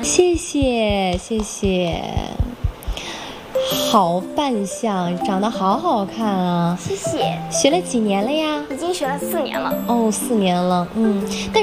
谢谢谢谢，好扮相，长得好好看啊！ 谢谢。 学了几年了呀？ 已经学了4年了。 哦，4年了，但